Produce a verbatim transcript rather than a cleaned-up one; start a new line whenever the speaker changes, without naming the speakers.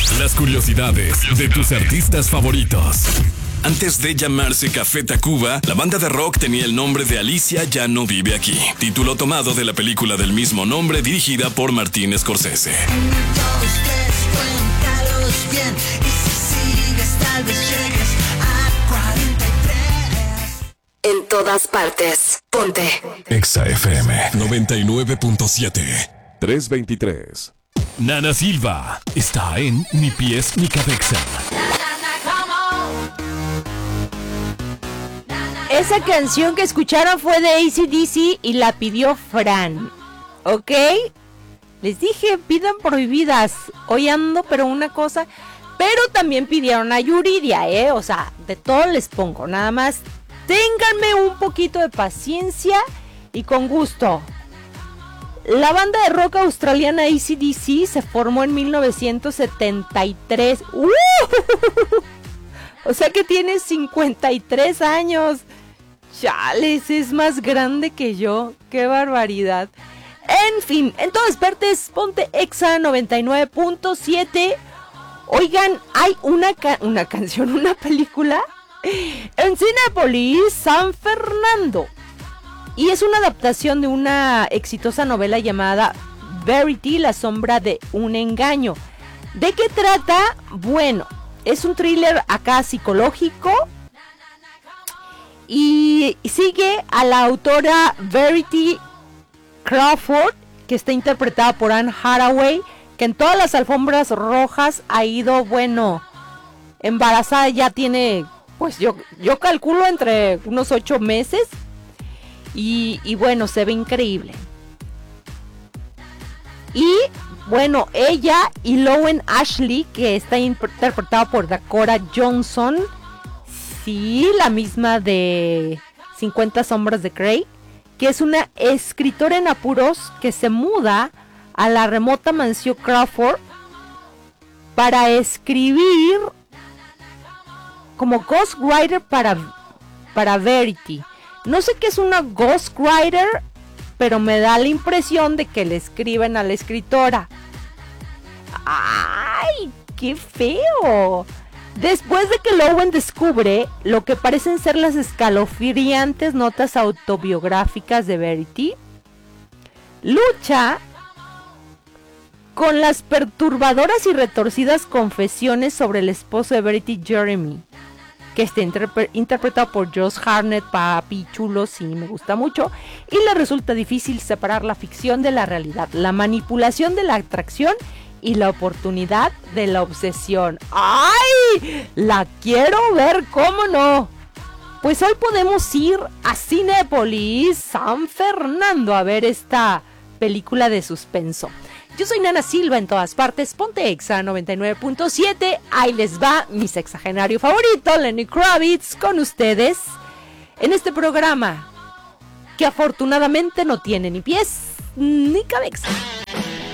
Las curiosidades de tus artistas favoritos. Antes de llamarse Café Tacuba, la banda de rock tenía el nombre de Alicia ya no vive aquí, título tomado de la película del mismo nombre dirigida por Martin Scorsese.
Uno, dos, tres, cuéntalos bien, y si sigues tal vez llegues a cuarenta y tres.
En todas partes, ponte
Exa F M noventa y nueve punto siete.
tres veintitrés.
Nana Silva está en Ni Pies Ni Cabeza.
Esa canción que escucharon fue de A C D C y la pidió Fran, ¿ok? Les dije, pidan prohibidas. Hoy ando, pero una cosa. Pero también pidieron a Yuridia, ¿eh? O sea, de todo les pongo. Nada más, ténganme un poquito de paciencia y con gusto. La banda de rock australiana A C D C se formó en mil novecientos setenta y tres. ¡Uh! O sea que tiene cincuenta y tres años. Chales, es más grande que yo. ¡Qué barbaridad! En fin, en todas partes, ponte Exa noventa y nueve punto siete. Oigan, hay una, ca- una canción, una película en Cinépolis San Fernando. Y es una adaptación de una exitosa novela llamada Verity, la sombra de un engaño. ¿De qué trata? Bueno, es un thriller acá psicológico. Y sigue a la autora Verity Crawford, que está interpretada por Anne Hathaway, que en todas las alfombras rojas ha ido, bueno, embarazada ya tiene, pues yo, yo calculo entre unos ocho meses. Y, y bueno, se ve increíble. Y bueno, ella y Lowen Ashley, que está interpretada por Dakota Johnson. Sí, la misma de cincuenta sombras de Grey, que es una escritora en apuros que se muda a la remota mansión Crawford para escribir como ghostwriter para, para Verity. No sé qué es una ghostwriter, pero me da la impresión de que le escriben a la escritora. ¡Ay, qué feo! Después de que Lowen descubre lo que parecen ser las escalofriantes notas autobiográficas de Verity, lucha con las perturbadoras y retorcidas confesiones sobre el esposo de Verity, Jeremy, que está interpre- interpretado por Josh Hartnett, papi chulo, sí, me gusta mucho, y le resulta difícil separar la ficción de la realidad, la manipulación de la atracción y la oportunidad de la obsesión. ¡Ay! La quiero ver, ¿cómo no? Pues hoy podemos ir a Cinépolis San Fernando a ver esta película de suspenso. Yo soy Nana Silva en todas partes, ponte Exa noventa y nueve punto siete, ahí les va mi sexagenario favorito, Lenny Kravitz, con ustedes en este programa que afortunadamente no tiene ni pies ni cabeza.